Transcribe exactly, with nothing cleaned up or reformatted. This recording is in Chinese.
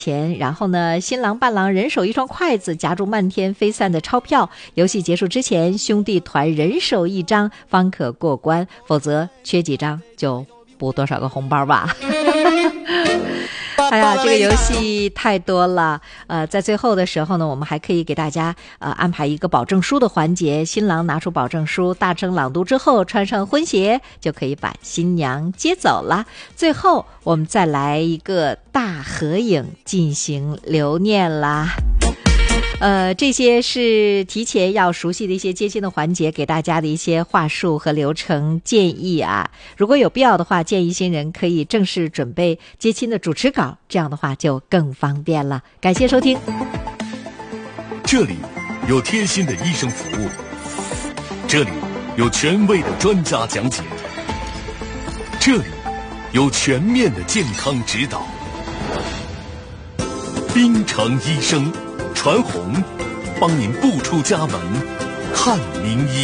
钱，然后呢，新郎伴郎人手一双筷子，夹住漫天飞散的钞票。游戏结束之前，兄弟团人手一张方可过关，否则缺几张就补多少个红包吧。哎呀，这个游戏太多了。呃，在最后的时候呢，我们还可以给大家呃安排一个保证书的环节。新郎拿出保证书，大声朗读之后，穿上婚鞋，就可以把新娘接走了。最后，我们再来一个大合影，进行留念啦。呃，这些是提前要熟悉的一些接亲的环节，给大家的一些话术和流程建议啊。如果有必要的话，建议新人可以正式准备接亲的主持稿，这样的话就更方便了。感谢收听。 这里有贴心的医生服务，这里有权威的专家讲解，这里有全面的健康指导。滨城医生传红，帮您不出家门看名医。